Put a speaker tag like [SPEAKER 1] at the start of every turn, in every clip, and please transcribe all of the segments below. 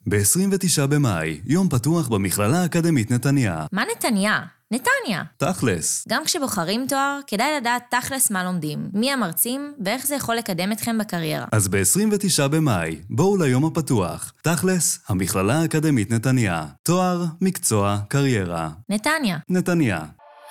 [SPEAKER 1] ב-29 במאי, יום פתוח במכללה האקדמית נתניה.
[SPEAKER 2] מה נתניה? נתניה.
[SPEAKER 1] תכלס.
[SPEAKER 2] גם כשבוחרים תואר, כדאי לדעת תכלס מה לומדים, מי המרצים ואיך זה יכול לקדם אתכם בקריירה.
[SPEAKER 1] אז ב-29 במאי, בואו ליום הפתוח. תכלס, המכללה האקדמית נתניה. תואר, מקצוע, קריירה.
[SPEAKER 2] נתניה.
[SPEAKER 1] נתניה.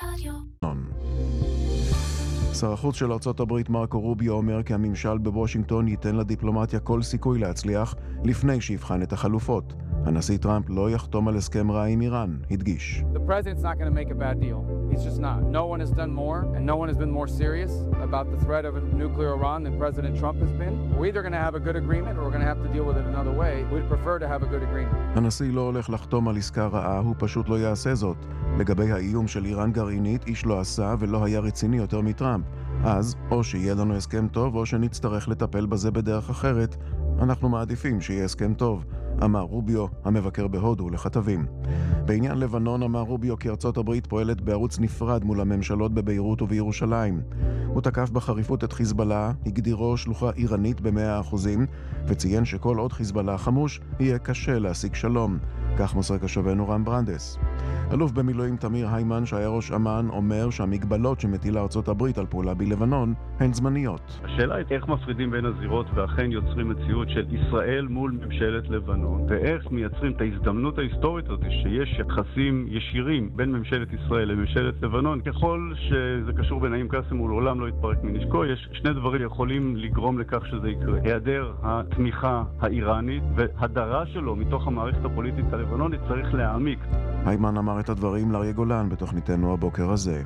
[SPEAKER 3] שר החוץ של ארצות הברית מרקו רוביו אומר כי הממשל בוושינגטון ייתן לדיפלומטיה כל סיכוי להצליח לפני שיבחן את החלופות. הנשיא טראמפ לא יחתום על הסכם רע עם איראן, הדגיש.
[SPEAKER 4] The president's not going to make a bad deal. He's just not. No one has done more and no one has been more serious about the threat of a nuclear Iran than President Trump has been. We're either going to have a good agreement or we're going to have to deal with it another way. We'd prefer to have a good agreement.
[SPEAKER 3] הנשיא לא הולך לחתום על עסקה רעה, הוא פשוט לא יעשה זאת. לגבי האיום של איראן גרעינית, איש לא עשה ולא היה רציני יותר מטראמפ. אז או שיהיה לנו הסכם טוב או שנצטרך לטפל בזה בדרך אחרת. אנחנו מעדיפים שיהיה הסכם טוב, אמר רוביו, המבקר בהודו, לכתבים. בעניין לבנון אמר רוביו כי ארצות הברית פועלת בערוץ נפרד מול הממשלות בביירות ובירושלים. הוא תקף בחריפות את חיזבאללה, הגדירו שלוחה איראנית ב100%, וציין שכל עוד חיזבאללה חמוש, יהיה קשה להשיג שלום. כך מוסר קשבנו רם ברנדס. אלוף במילואים תמיר היימן, שהיה ראש אמ"ן, אומר שהמגבלות שמטילה ארצות הברית על פעולה בלבנון הן זמניות.
[SPEAKER 5] השאלה היא איך מפרידים בין הזירות ואכן יוצרים מציאות של ישראל מול ממשלת לבנון, ואיך מייצרים את ההזדמנות ההיסטורית הזאת שיש יחסים ישירים בין ממשלת ישראל לממשלת לבנון. ככל שזה קשור בנעים קאסם הוא לעולם לא יתפרק מנשקו, יש שני דברים יכולים לגרום לכך שזה יקרה. היעדר התמיכה האיראנית והדרה שלו מתוך המערכת הפוליטית הלבנונית צריך להעמיק.
[SPEAKER 3] היימן אמר את הדברים לאריה גולן בתוכניתנו הבוקר הזה.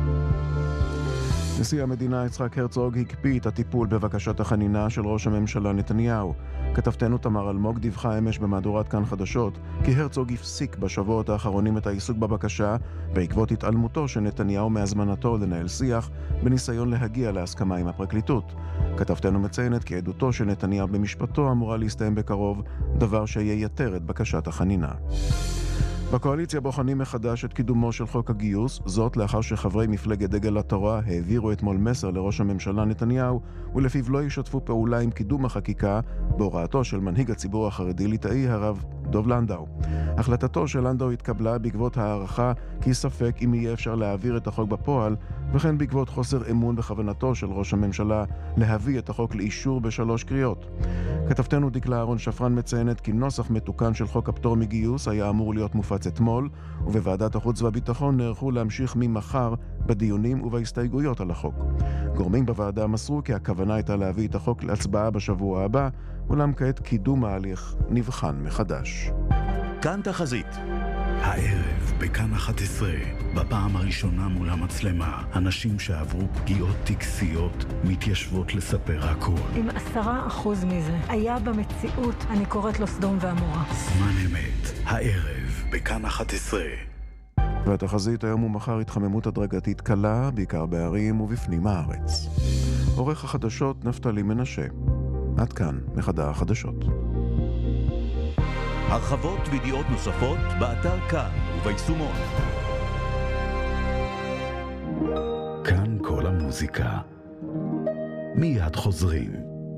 [SPEAKER 3] נשיא המדינה יצחק הרצוג הקפיא את הטיפול בבקשת החנינה של ראש הממשלה נתניהו. כתבתנו תמר אלמוג דיווחה אמש במהדורת כאן חדשות כי הרצוג הפסיק בשבועות האחרונים את העיסוק בבקשה בעקבות התעלמותו של נתניהו מהזמנתו לנהל שיח בניסיון להגיע להסכמה עם הפרקליטות. כתבתנו מציינת כי עדותו של נתניהו במשפטו אמורה להסתיים בקרוב, דבר שייתר את בקשת החנינה. בקואליציה בוחנים מחדש את קידומו של חוק הגיוס, זאת לאחר שחברי מפלגת דגל התורה העבירו אתמול מסר לראש הממשלה נתניהו, ולפיו לא ישתפו פעולה עם קידום החקיקה בהוראתו של מנהיג הציבור החרדי ליטאי הרב דוב לנדאו. החלטתו של לנדאו התקבלה בעקבות הערכה כי ספק אם יהיה אפשר להעביר את החוק בפועל, וכן בעקבות חוסר אמון בכוונתו של ראש הממשלה להביא את החוק לאישור בשלוש קריאות. כתבתנו דקלה אהרון שפרן מציינת כי נוסח מתוקן של חוק הפטור מגיוס היה אמור להיות מופץ אתמול, ובוועדת החוץ והביטחון נערכו להמשיך ממחר בדיונים ובהסתייגויות על החוק. גורמים בוועדה מסרו כי הכוונה הייתה להביא את החוק להצבעה בשבוע הבא, אולם כעת קידום ההליך נבחן מחדש.
[SPEAKER 6] כאן תחזית. הערב בכאן 11, בפעם הראשונה מול המצלמה, אנשים שעברו פגיעות טקסיות מתיישבות לספר הכל.
[SPEAKER 7] אם 10% מזה היה במציאות, אני קוראת לו סדום ועמורה.
[SPEAKER 6] זמן אמת, הערב בכאן 11.
[SPEAKER 3] והתחזית היום ומחר התחממות הדרגתית קלה, בעיקר בערים ובפנים הארץ. עורך החדשות נפתלי מנשה. עד כאן מחדר החדשות.
[SPEAKER 6] הרחבות וידיעות נוספות באתר כאן וביישומון. כאן כל המוזיקה. מיד חוזרים.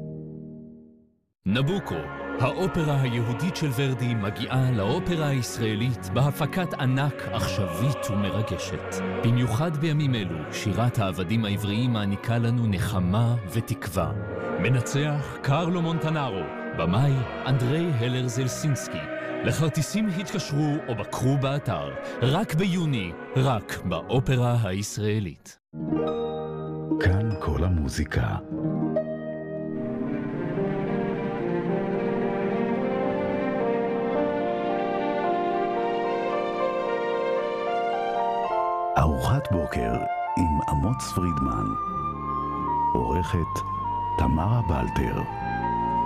[SPEAKER 8] נבוקו, האופרה היהודית של ורדי מגיעה לאופרה הישראלית בהפקת ענק עכשווית ומרגשת. במיוחד בימים אלו, שירת העבדים העבריים מעניקה לנו נחמה ותקווה. מנצח קרלו מונטנארו, במאי אנדרי הלר זלסינסקי. לכרטיסים התקשרו או בקרו באתר, רק ביוני, רק באופרה הישראלית.
[SPEAKER 6] כאן כל המוזיקה. ארוחת בוקר עם אמוץ פרידמן. עורכת תמרה בלטר.